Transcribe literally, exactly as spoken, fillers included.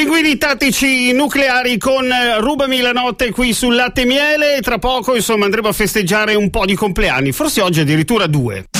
Pinguini tattici nucleari con Rubami la notte qui sul Latte e Miele, e tra poco insomma andremo a festeggiare un po' di compleanni, forse oggi addirittura due.